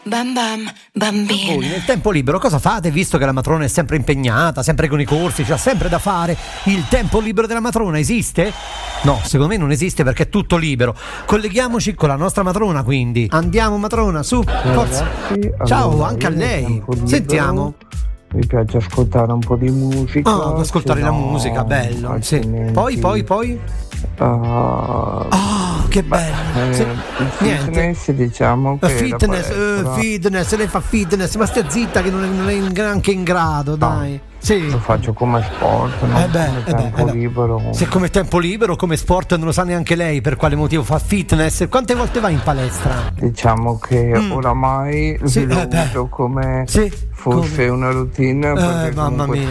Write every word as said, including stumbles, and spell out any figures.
Bam bam, bambina. Voi nel tempo libero cosa fate, visto che la matrona è sempre impegnata, sempre con i corsi, c'ha sempre da fare? Il tempo libero della matrona esiste? No, secondo me non esiste perché è tutto libero. Colleghiamoci con la nostra matrona, quindi. Andiamo matrona, su, forza. Ragazzi, Ciao, allora, anche a io nel lei. tempo libero Sentiamo. Mi piace ascoltare un po' di musica. Oh, ascoltare se la no, musica, bello. Sì. altrimenti, Poi, poi, poi. uh, Oh, che bello. eh, Sì. il Niente. fitness, diciamo che Fitness, la eh, palestra fitness, lei fa fitness, ma stia zitta che non è, non è in- neanche in grado, dai. Sì. lo faccio come sport, non Eh beh, come eh beh, tempo eh beh. libero. Se come tempo libero, come sport non lo sa neanche lei per quale motivo fa fitness. Quante volte va in palestra? Diciamo che Mm. oramai Sì, lo eh beh. uso come Sì, fosse come? una routine, Eh, perché mamma comunque mia.